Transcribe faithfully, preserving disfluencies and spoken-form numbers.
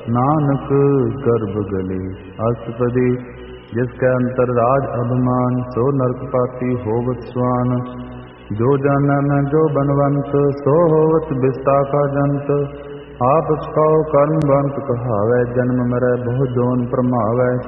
नानक गर्भ गले अष्टपदी। जिसके अंतर राज अभिमान सो नरकपाती होवत स्वान। जो जाना न जो बनवंत सो होवत बिस्ता का जंत। आप सौ कर्म बंत कहावै जन्म मरै बहु जोन प्रमावै।